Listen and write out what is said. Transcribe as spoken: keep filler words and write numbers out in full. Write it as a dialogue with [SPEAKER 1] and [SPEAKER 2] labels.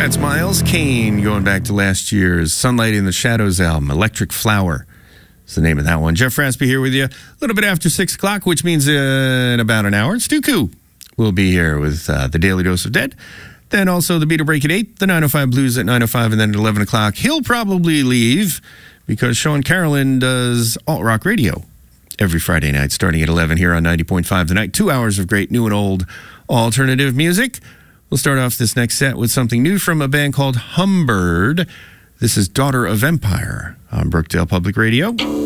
[SPEAKER 1] That's Miles Kane going back to last year's Sunlight in the Shadows album, Electric Flower is the name of that one. Jeff Raspy here with you a little bit after six o'clock, which means uh, in about an hour, Stu Koo will be here with uh, the Daily Dose of Dead. Then also the Beat a Break at eight, the nine oh five Blues at nine oh five, and then at eleven o'clock, he'll probably leave because Sean Carolyn does alt-rock radio every Friday night starting at eleven here on ninety point five The Night. Two hours of great new and old alternative music. We'll start off this next set with something new from a band called Humbird. This is Daughter of Empire on Brookdale Public Radio.